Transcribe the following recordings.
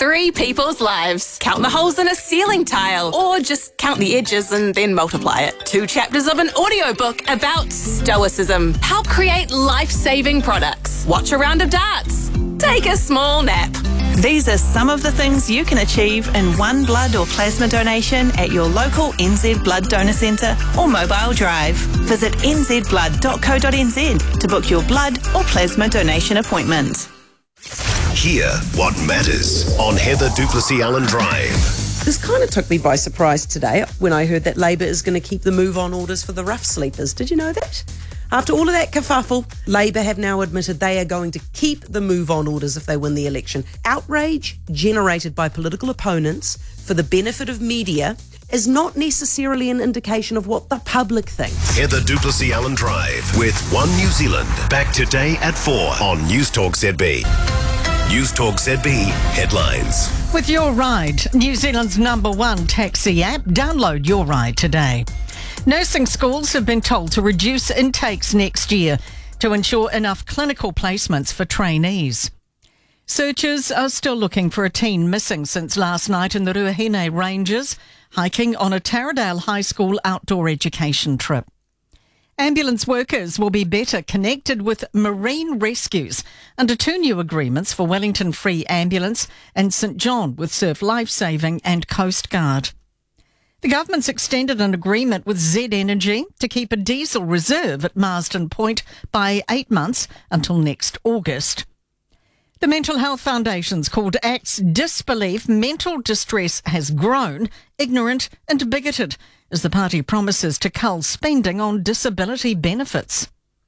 3 people's lives. Count the holes in a ceiling tile, or just count the edges and then multiply it. 2 chapters of an audiobook about stoicism. Help create life-saving products. Watch a round of darts. Take a small nap. These are some of the things you can achieve in one blood or plasma donation at your local NZ Blood Donor Centre or mobile drive. Visit nzblood.co.nz to book your blood or plasma donation appointment. Hear what matters on Heather Duplessis Allen Drive. This kind of took me by surprise today when I heard that Labour is going to keep the move-on orders for the rough sleepers. Did you know that? After all of that kerfuffle, Labour have now admitted they are going to keep the move-on orders if they win the election. Outrage generated by political opponents for the benefit of media is not necessarily an indication of what the public thinks. Heather Duplessis Allen Drive with One New Zealand. Back today at 4 on News Talk ZB. News Talk ZB headlines. With Your Ride, New Zealand's #1 taxi app, download Your Ride today. Nursing schools have been told to reduce intakes next year to ensure enough clinical placements for trainees. Searchers are still looking for a teen missing since last night in the Ruahine Ranges, hiking on a Taradale High School outdoor education trip. Ambulance workers will be better connected with marine rescues under 2 new agreements for Wellington Free Ambulance and St John with Surf Lifesaving and Coast Guard. The government's extended an agreement with Z Energy to keep a diesel reserve at Marsden Point by 8 months until next August. The Mental Health Foundation's call to act's disbelief mental distress has grown, ignorant and bigoted, as the party promises to cull spending on disability benefits.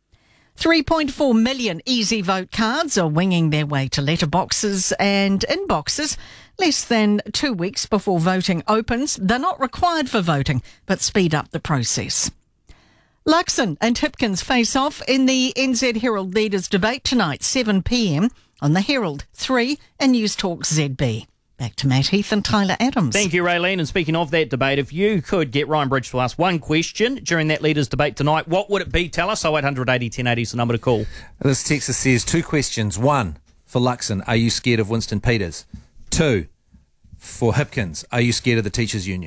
3.4 million Easy Vote cards are winging their way to letterboxes and inboxes less than 2 weeks before voting opens. They're not required for voting, but speed up the process. Luxon and Hipkins face off in the NZ Herald Leaders Debate tonight, 7 p.m. on the Herald, 3 and News Talk ZB. Back to Matt Heath and Tyler Adams. Thank you, Raylene. And speaking of that debate, if you could get Ryan Bridge to ask one question during that leaders' debate tonight, what would it be? Tell us. 0800 80 1080 is the number to call. This texter says 2 questions. 1, for Luxon, are you scared of Winston Peters? 2, for Hipkins, are you scared of the Teachers' Union?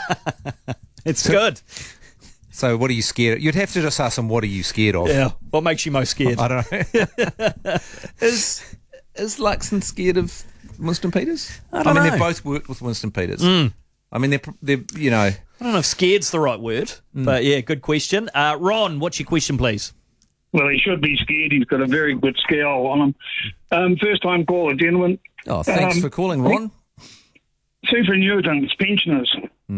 It's good. So what are you scared of? You'd have to just ask them, what are you scared of? Yeah. What makes you most scared? I don't know. Is Luxon scared of Winston Peters? I don't know. They've both worked with Winston Peters. I mean, they're you know. I don't know if scared's the right word, but yeah, good question. Ron, what's your question, please? Well, he should be scared. He's got a very good scowl on him. First time caller, gentlemen. Oh, thanks for calling, Ron. Superannuitants, pensioners.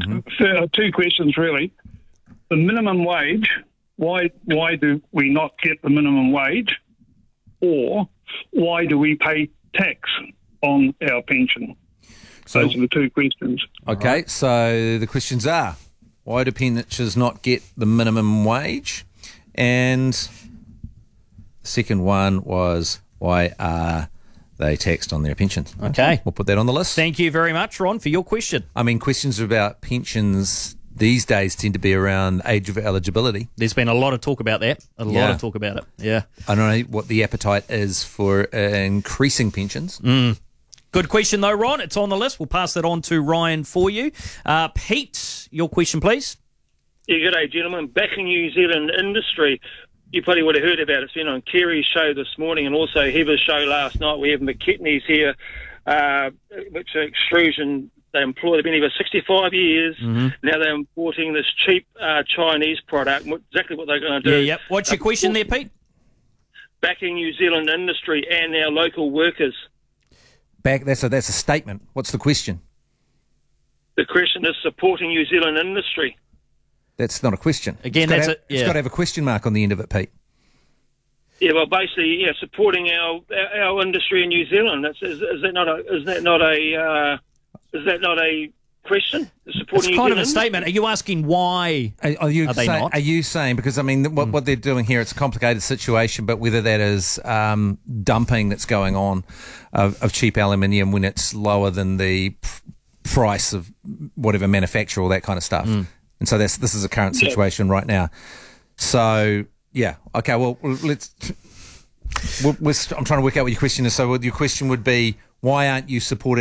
2 questions, really. The minimum wage, why do we not get the minimum wage? Or why do we pay tax on our pension? Those are the 2 questions. Okay, so the questions are, why do pensioners not get the minimum wage? And the second one was, why are they taxed on their pensions? Okay. We'll put that on the list. Thank you very much, Ron, for your question. I mean, questions about pensions these days tend to be around age of eligibility. There's been a lot of talk about that. A lot of talk about it. Yeah. I don't know what the appetite is for increasing pensions. Good question, though, Ron. It's on the list. We'll pass that on to Ryan for you. Pete, your question, please. Yeah, good day, gentlemen. Back in New Zealand industry, you probably would have heard about it. It's been on Kerry's show this morning and also Heather's show last night. We have McKetney's here, which are extrusion. They've been here for 65 years. Now they're importing this cheap Chinese product. Exactly what they're going to do. Yeah, yep. What's your question there, Pete? Backing New Zealand industry and our local workers. That's a statement. What's the question? The question is supporting New Zealand industry. That's not a question. Again, it's got to have a question mark on the end of it, Pete. Yeah, well, basically, supporting our industry in New Zealand. Is that not a question? It's kind of a statement. Are you asking why are they not? Are you saying, because, I mean, what they're doing here, it's a complicated situation, but whether that is dumping that's going on of cheap aluminium when it's lower than the price of whatever manufacturer, all that kind of stuff. And so this is a current situation right now. So, yeah. Okay, well, I'm trying to work out what your question is. So your question would be, why aren't you supporting